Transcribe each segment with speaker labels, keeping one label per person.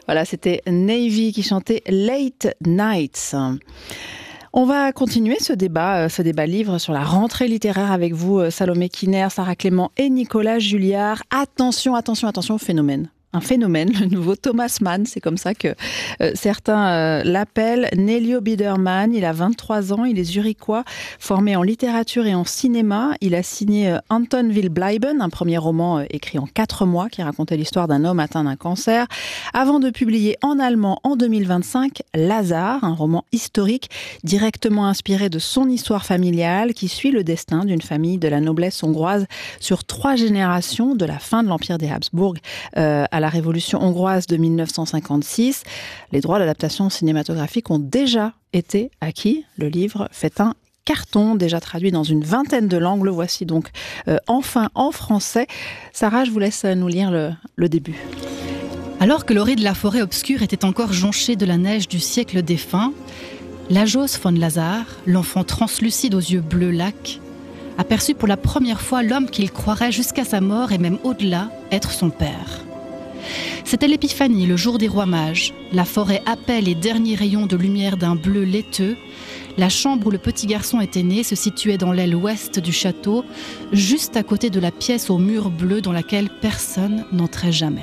Speaker 1: Voilà, c'était Navy qui chantait Late Nights. On va continuer ce débat livre sur la rentrée littéraire avec vous, Salomé Kiner, Sarah Clément et Nicolas Julliard. Attention, phénomène. Un phénomène, le nouveau Thomas Mann, c'est comme ça que certains l'appellent. Nelio Biedermann, il a 23 ans, il est zurichois, formé en littérature et en cinéma. Il a signé Anton will bleiben, un premier roman écrit en 4 mois qui racontait l'histoire d'un homme atteint d'un cancer, avant de publier en allemand en 2025 Lazare, un roman historique directement inspiré de son histoire familiale qui suit le destin d'une famille de la noblesse hongroise sur 3 générations de la fin de l'Empire des Habsbourg à la Révolution hongroise de 1956. Les droits d'adaptation cinématographique ont déjà été acquis. Le livre fait un carton, déjà traduit dans une 20aine de langues. Le voici donc enfin en français. Sarah, je vous laisse nous lire le début.
Speaker 2: Alors que l'orée de la forêt obscure était encore jonchée de la neige du siècle défunt, Lajos von Lazare, l'enfant translucide aux yeux bleus lacs, aperçut pour la première fois l'homme qu'il croirait jusqu'à sa mort et même au-delà être son père. C'était l'épiphanie, le jour des rois mages. La forêt happait les derniers rayons de lumière d'un bleu laiteux. La chambre où le petit garçon était né se situait dans l'aile ouest du château, juste à côté de la pièce aux murs bleus dans laquelle personne n'entrait jamais.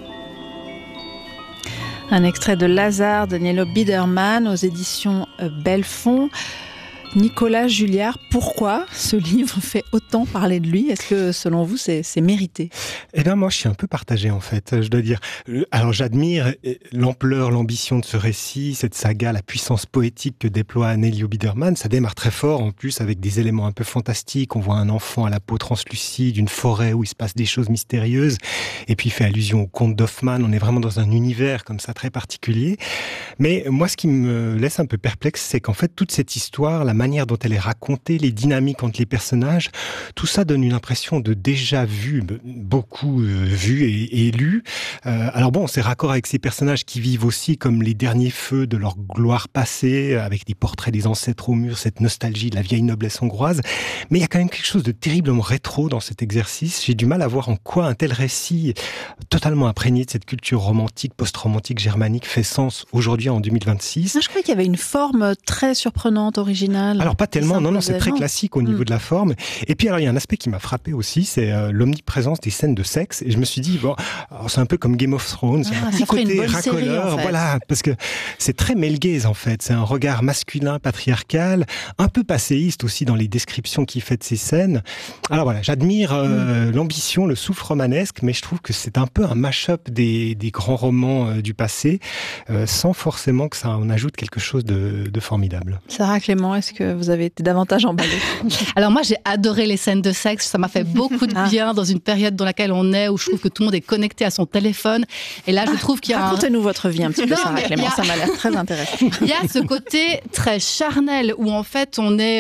Speaker 1: Un extrait de Lazare de Nelio Biedermann aux éditions Belfond. Nicolas Julliard, pourquoi ce livre fait autant parler de lui ? Est-ce que, selon vous, c'est mérité ?
Speaker 3: Eh bien, moi, je suis un peu partagé, en fait, je dois dire. Alors, j'admire l'ampleur, l'ambition de ce récit, cette saga, la puissance poétique que déploie Nelio Biedermann. Ça démarre très fort, en plus, avec des éléments un peu fantastiques. On voit un enfant à la peau translucide, une forêt où il se passe des choses mystérieuses. Et puis, il fait allusion au conte d'Hoffmann. On est vraiment dans un univers comme ça, très particulier. Mais moi, ce qui me laisse un peu perplexe, c'est qu'en fait, toute cette histoire, la manière dont elle est racontée, les dynamiques entre les personnages, tout ça donne une impression de déjà vu, beaucoup vu et lu. Alors bon, c'est raccord avec ces personnages qui vivent aussi comme les derniers feux de leur gloire passée, avec des portraits des ancêtres au mur, cette nostalgie de la vieille noblesse hongroise. Mais il y a quand même quelque chose de terriblement rétro dans cet exercice. J'ai du mal à voir en quoi un tel récit, totalement imprégné de cette culture romantique, post-romantique germanique, fait sens aujourd'hui en 2026.
Speaker 1: Je croyais qu'il y avait une forme très surprenante, originale.
Speaker 3: Alors pas tellement, non, c'est très classique au niveau de la forme. Et puis alors il y a un aspect qui m'a frappé aussi, c'est l'omniprésence des scènes de sexe. Et je me suis dit, bon, alors, c'est un peu comme Game of Thrones, un petit côté racoleur, série, en fait. Voilà, parce que c'est très Mel Gaze en fait. C'est un regard masculin, patriarcal, un peu passéiste aussi dans les descriptions qu'il fait de ces scènes. Alors voilà, j'admire l'ambition, le souffle romanesque, mais je trouve que c'est un peu un mash-up des grands romans du passé, sans forcément que ça en ajoute quelque chose de formidable.
Speaker 1: Sarah Clément, est-ce que vous avez été davantage emballée ?
Speaker 2: Alors moi, j'ai adoré les scènes de sexe. Ça m'a fait beaucoup de bien dans une période dans laquelle on est, où je trouve que tout le monde est connecté à son téléphone. Et là, je trouve qu'il y a
Speaker 1: Racontez-nous votre vie un petit peu, Sarah Clément. Ça m'a l'air très intéressant.
Speaker 2: Il y a ce côté très charnel où en fait on est...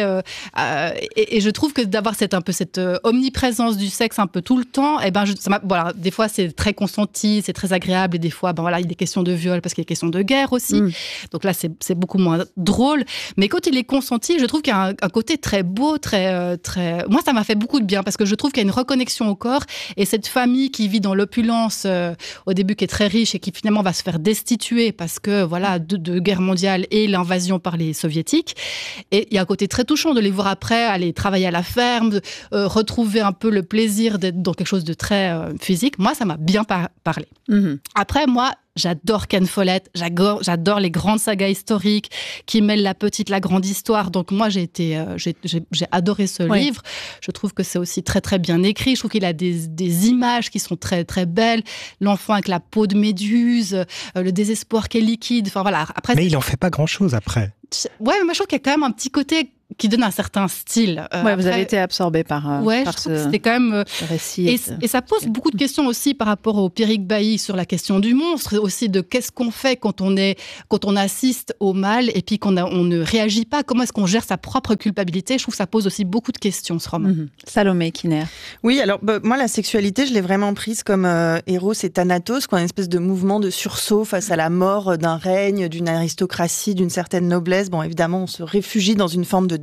Speaker 2: et je trouve que d'avoir cette omniprésence du sexe un peu tout le temps, voilà, des fois c'est très consenti, c'est très agréable, et des fois il y a des questions de viol parce qu'il y a des questions de guerre aussi. Donc là, c'est beaucoup moins drôle. Mais quand il est consenti, je trouve qu'il y a un côté très beau, très... Moi, ça m'a fait beaucoup de bien parce que je trouve qu'il y a une reconnexion au corps, et cette famille qui vit dans l'opulence au début, qui est très riche et qui finalement va se faire destituer parce que voilà, de guerre mondiale et l'invasion par les soviétiques. Et il y a un côté très touchant de les voir après aller travailler à la ferme, retrouver un peu le plaisir d'être dans quelque chose de très physique. Moi, ça m'a bien parlé. Après, moi, j'adore Ken Follett, j'adore les grandes sagas historiques qui mêlent la petite, la grande histoire. Donc moi, j'ai adoré ce livre. Je trouve que c'est aussi très très bien écrit. Je trouve qu'il a des images qui sont très très belles. L'enfant avec la peau de méduse, le désespoir qui est liquide. Enfin voilà. Après,
Speaker 3: mais il en fait pas grand chose après.
Speaker 2: Ouais, mais moi je trouve qu'il y a quand même un petit côté qui donne un certain style.
Speaker 1: Vous avez été absorbé par
Speaker 2: je trouve que c'était quand même
Speaker 1: récit.
Speaker 2: Et ça pose beaucoup de questions aussi par rapport au Pierrick Bailly sur la question du monstre, aussi de qu'est-ce qu'on fait quand on assiste au mal et puis on ne réagit pas. Comment est-ce qu'on gère sa propre culpabilité ? Je trouve que ça pose aussi beaucoup de questions, ce roman.
Speaker 1: Salomé Kiner.
Speaker 4: Oui, alors moi, la sexualité, je l'ai vraiment prise comme Eros et Thanatos, quoi, une espèce de mouvement de sursaut face à la mort d'un règne, d'une aristocratie, d'une certaine noblesse. Bon, évidemment, on se réfugie dans une forme de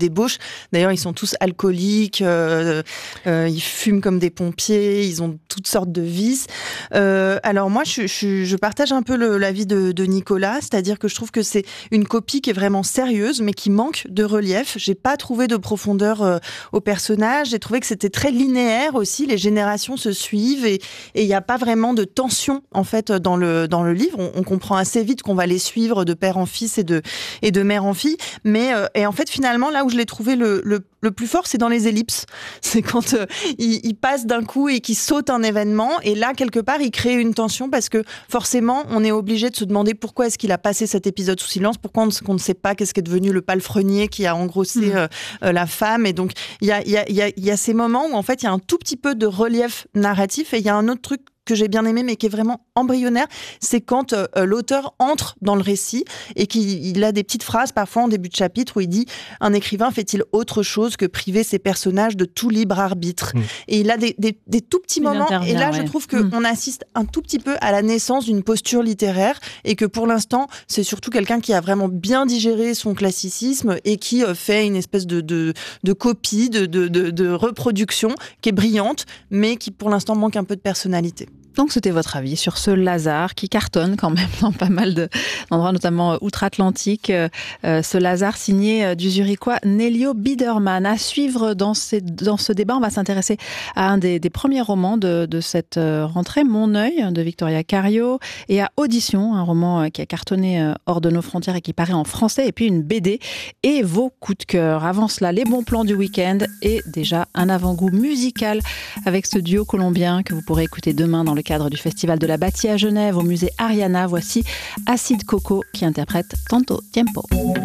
Speaker 4: débauche. D'ailleurs, ils sont tous alcooliques, ils fument comme des pompiers, ils ont toutes sortes de vices. Alors moi, je partage un peu l'avis de Nicolas, c'est-à-dire que je trouve que c'est une copie qui est vraiment sérieuse, mais qui manque de relief. J'ai pas trouvé de profondeur au personnage. J'ai trouvé que c'était très linéaire aussi. Les générations se suivent et il n'y a pas vraiment de tension en fait dans le livre. On comprend assez vite qu'on va les suivre de père en fils et de mère en fille. Mais et en fait finalement là où je l'ai trouvé le plus fort, c'est dans les ellipses. C'est quand il passe d'un coup et qu'il saute un événement. Et là, quelque part, il crée une tension parce que forcément, on est obligé de se demander pourquoi est-ce qu'il a passé cet épisode sous silence, pourquoi on ne sait pas qu'est-ce qu'est devenu le palefrenier qui a engrossé la femme. Et donc, il y a ces moments où, en fait, il y a un tout petit peu de relief narratif et il y a un autre truc que j'ai bien aimé, mais qui est vraiment embryonnaire, c'est quand l'auteur entre dans le récit et qu'il a des petites phrases, parfois en début de chapitre, où il dit « Un écrivain fait-il autre chose que priver ses personnages de tout libre arbitre ?» Et il a des tout petits moments, et là, je trouve qu'on assiste un tout petit peu à la naissance d'une posture littéraire, et que pour l'instant, c'est surtout quelqu'un qui a vraiment bien digéré son classicisme et qui fait une espèce de copie, de reproduction qui est brillante, mais qui pour l'instant manque un peu de personnalité.
Speaker 1: Donc c'était votre avis sur ce Lazare qui cartonne quand même dans pas mal d'endroits, notamment outre-Atlantique. Ce Lazare signé du Zurichois Nelio Biedermann. À suivre dans ce débat, on va s'intéresser à un des premiers romans de cette rentrée, Mon œil, de Victoria Cario, et à Audition, un roman qui a cartonné hors de nos frontières et qui paraît en français, et puis une BD et vos coups de cœur. Avant cela, les bons plans du week-end et déjà un avant-goût musical avec ce duo colombien que vous pourrez écouter demain dans le cadre du Festival de la Bâtie à Genève au musée Ariana. Voici Acid Coco qui interprète Tanto Tiempo.